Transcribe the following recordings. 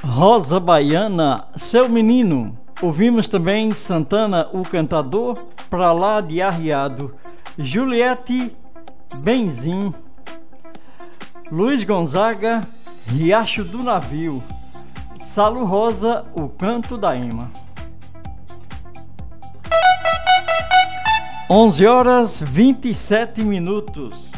Rosa Baiana, Seu Menino. Ouvimos também Santana, o Cantador, Pra Lá de Arriado, Juliette, Benzim, Luiz Gonzaga, Riacho do Navio, Salo Rosa, O Canto da Ema. 11h27.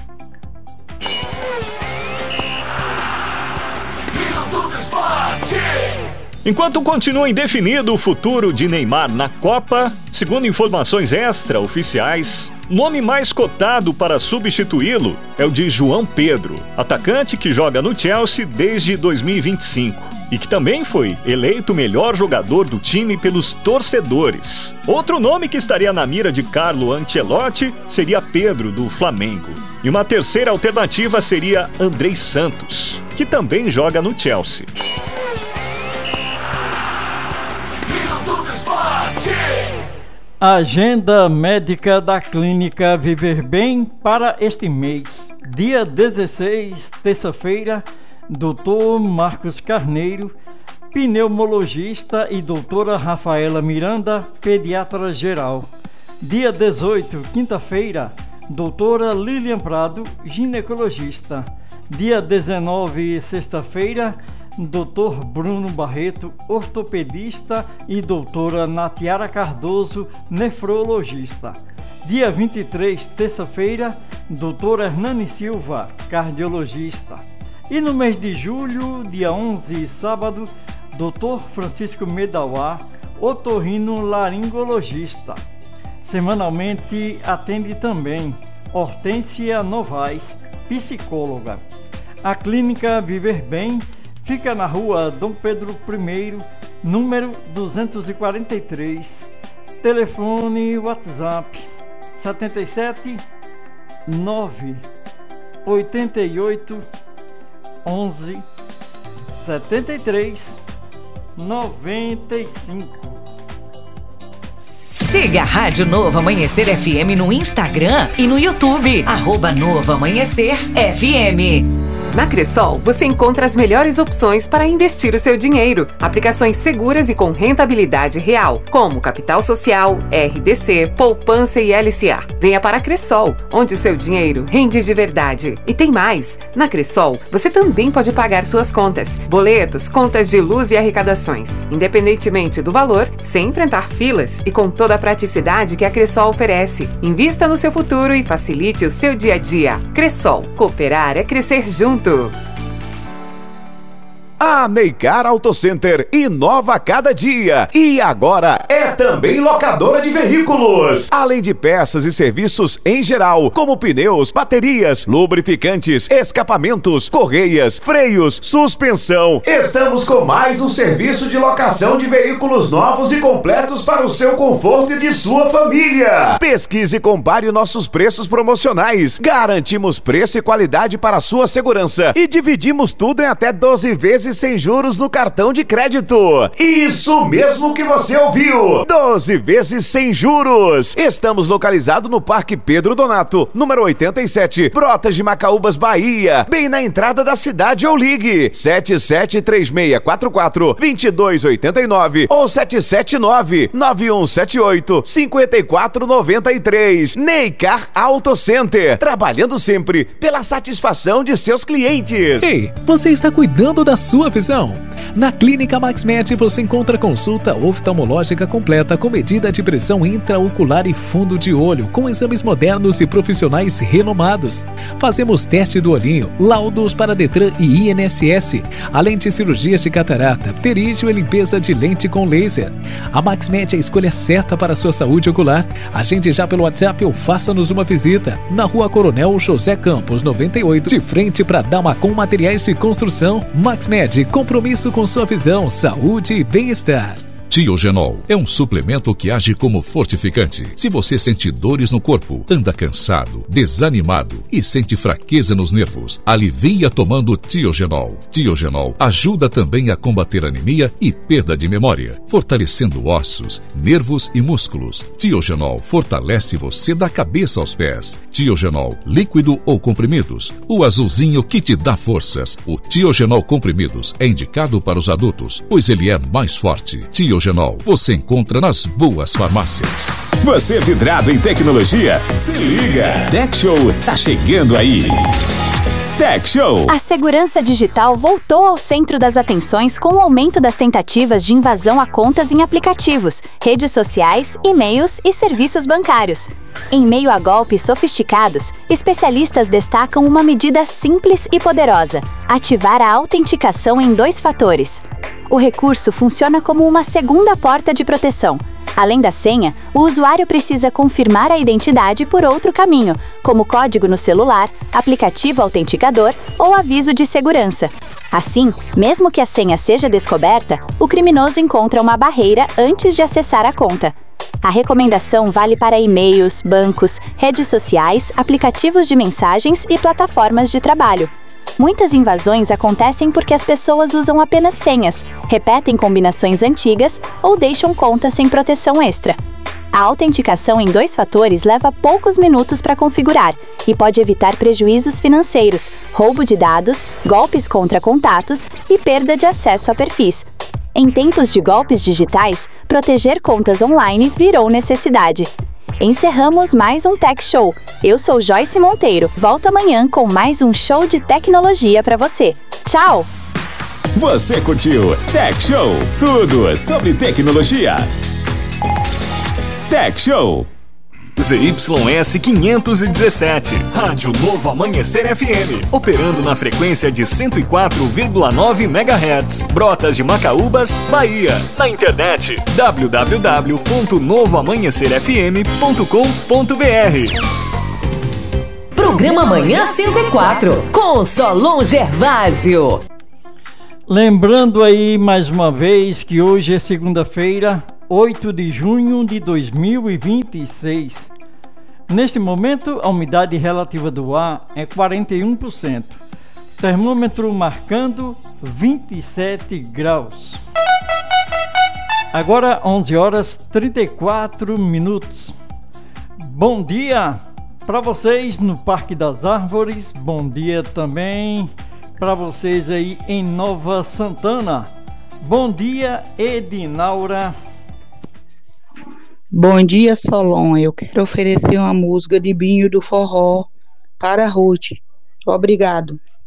Enquanto continua indefinido o futuro de Neymar na Copa, segundo informações extraoficiais, o nome mais cotado para substituí-lo é o de João Pedro, atacante que joga no Chelsea desde 2025 e que também foi eleito o melhor jogador do time pelos torcedores. Outro nome que estaria na mira de Carlo Ancelotti seria Pedro, do Flamengo. E uma terceira alternativa seria Andrei Santos, que também joga no Chelsea. Agenda médica da Clínica Viver Bem para este mês. Dia 16, terça-feira, Dr. Marcos Carneiro, pneumologista, e doutora Rafaela Miranda, pediatra geral. Dia 18, quinta-feira, doutora Lilian Prado, ginecologista. Dia 19, sexta-feira, Dr. Bruno Barreto, ortopedista, e doutora Natiara Cardoso, nefrologista. Dia 23, terça-feira, doutora Hernani Silva, cardiologista. E no mês de julho, dia 11, sábado, Dr. Francisco Medauá, otorrinolaringologista. Semanalmente atende também Hortência Novaes, psicóloga. A Clínica Viver Bem fica na rua Dom Pedro I, número 243. Telefone WhatsApp 77 9 88 11 73 95. Siga a Rádio Novo Amanhecer FM no Instagram e no YouTube, @Novo Amanhecer FM. Na Cressol, você encontra as melhores opções para investir o seu dinheiro. Aplicações seguras e com rentabilidade real, como Capital Social, RDC, Poupança e LCA. Venha para a Cressol, onde o seu dinheiro rende de verdade. E tem mais! Na Cressol, você também pode pagar suas contas, boletos, contas de luz e arrecadações, independentemente do valor, sem enfrentar filas e com toda a praticidade que a Cressol oferece. Invista no seu futuro e facilite o seu dia a dia. Cressol, cooperar é crescer junto. A Neicar Auto Center inova a cada dia e agora é também locadora de veículos. Além de peças e serviços em geral, como pneus, baterias, lubrificantes, escapamentos, correias, freios, suspensão. Estamos com mais um serviço de locação de veículos novos e completos para o seu conforto e de sua família. Pesquise e compare nossos preços promocionais. Garantimos preço e qualidade para a sua segurança e dividimos tudo em até 12 vezes sem juros no cartão de crédito. Isso mesmo que você ouviu! 12 vezes sem juros. Estamos localizados no Parque Pedro Donato, número 87, Brotas de Macaúbas, Bahia, bem na entrada da cidade. Ou ligue 773644-2289 ou 779-9178-5493. Neicar Auto Center, trabalhando sempre pela satisfação de seus clientes. Ei, você está cuidando da sua visão? Na Clínica MaxMed você encontra consulta oftalmológica completa com medida de pressão intraocular e fundo de olho, com exames modernos e profissionais renomados. Fazemos teste do olhinho, laudos para Detran e INSS, além de cirurgias de catarata, pterígio e limpeza de lente com laser. A MaxMed é a escolha certa para a sua saúde ocular. Agende já pelo WhatsApp ou faça-nos uma visita. Na Rua Coronel José Campos, 98, de frente para Damacom Materiais de Construção. MaxMed, compromisso com sua visão, saúde e bem-estar. Tiogenol é um suplemento que age como fortificante. Se você sente dores no corpo, anda cansado, desanimado e sente fraqueza nos nervos, alivia tomando Tiogenol. Tiogenol ajuda também a combater anemia e perda de memória, fortalecendo ossos, nervos e músculos. Tiogenol fortalece você da cabeça aos pés. Tiogenol, líquido ou comprimidos, o azulzinho que te dá forças. O Tiogenol comprimidos é indicado para os adultos, pois ele é mais forte. Tiogenol você encontra nas boas farmácias. Você vidrado em tecnologia? Se liga! Tech Show tá chegando aí! Tech Show! A segurança digital voltou ao centro das atenções com o aumento das tentativas de invasão a contas em aplicativos, redes sociais, e-mails e serviços bancários. Em meio a golpes sofisticados, especialistas destacam uma medida simples e poderosa: ativar a autenticação em 2 fatores. O recurso funciona como uma segunda porta de proteção. Além da senha, o usuário precisa confirmar a identidade por outro caminho, como código no celular, aplicativo autenticador ou aviso de segurança. Assim, mesmo que a senha seja descoberta, o criminoso encontra uma barreira antes de acessar a conta. A recomendação vale para e-mails, bancos, redes sociais, aplicativos de mensagens e plataformas de trabalho. Muitas invasões acontecem porque as pessoas usam apenas senhas, repetem combinações antigas ou deixam contas sem proteção extra. A autenticação em 2 fatores leva poucos minutos para configurar e pode evitar prejuízos financeiros, roubo de dados, golpes contra contatos e perda de acesso a perfis. Em tempos de golpes digitais, proteger contas online virou necessidade. Encerramos mais um Tech Show. Eu sou Joyce Monteiro. Volto amanhã com mais um show de tecnologia para você. Tchau! Você curtiu Tech Show? Tudo sobre tecnologia. Tech Show. ZYS 517, Rádio Novo Amanhecer FM, operando na frequência de 104,9 MHz, Brotas de Macaúbas, Bahia. Na internet, www.novoamanhecerfm.com.br. Programa Manhã 104, com Solon Gervásio. Lembrando aí mais uma vez que hoje é segunda-feira, 8 de junho de 2026. Neste momento, a umidade relativa do ar é 41%. Termômetro marcando 27 graus. Agora 11 horas 34 minutos. Bom dia para vocês no Parque das Árvores. Bom dia também para vocês aí em Nova Santana. Bom dia, Edinaura. Bom dia, Solon. Eu quero oferecer uma música de Binho do Forró para Ruth. Obrigado.